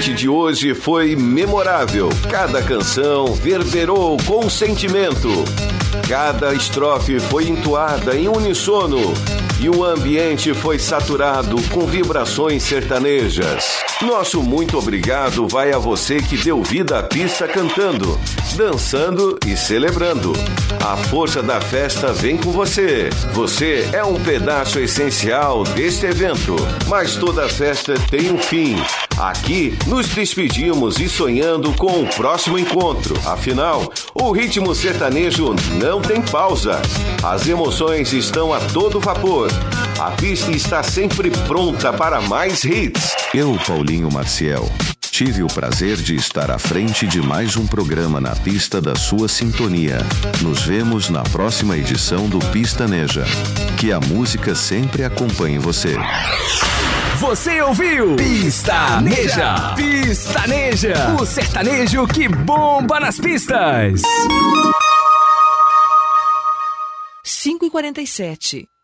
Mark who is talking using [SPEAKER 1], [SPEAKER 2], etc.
[SPEAKER 1] noite de hoje foi memorável. Cada canção verberou com sentimento. Cada estrofe foi entoada em uníssono e o ambiente foi saturado com vibrações sertanejas. Nosso muito obrigado vai a você que deu vida à pista cantando, dançando e celebrando. A força da festa vem com você. Você é um pedaço essencial deste evento. Mas toda festa tem um fim. Aqui nos despedimos e sonhando com o próximo encontro. Afinal, o ritmo sertanejo não tem pausa. As emoções estão a todo vapor. A pista está sempre pronta para mais hits.
[SPEAKER 2] Eu, Paulinho Maciel, tive o prazer de estar à frente de mais um programa na pista da sua sintonia. Nos vemos na próxima edição do Pistaneja. Que a música sempre acompanhe você.
[SPEAKER 3] Você ouviu Pistaneja. Pistaneja, o sertanejo que bomba nas pistas.
[SPEAKER 4] 5h47.